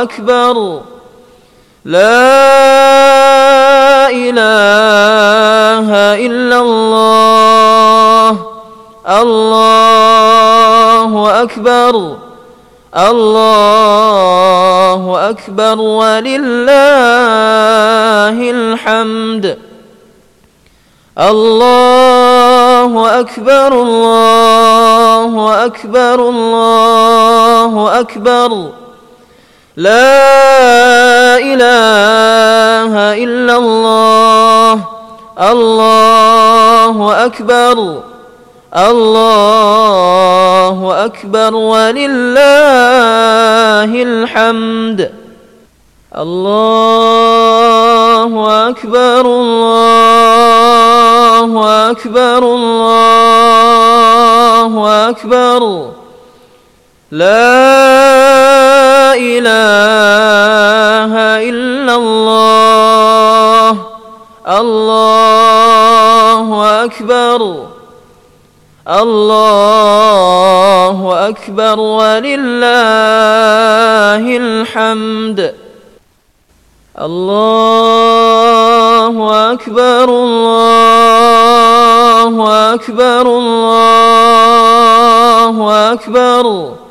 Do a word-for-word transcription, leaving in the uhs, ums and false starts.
أكبر لا إله إلا الله الله أكبر الله أكبر ولله الحمد الله أكبر الله أكبر الله أكبر لا إله إلا الله الله أكبر الله أكبر ولله الحمد الله أكبر الله أكبر الله أكبر لا إله إلا الله الله أكبر الله أكبر ولله الحمد الله أكبر الله أكبر الله أكبر